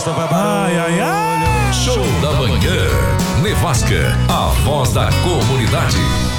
festa vai barulho. Ai, ai, ai. Show da manhã. Nevasca, a voz da comunidade.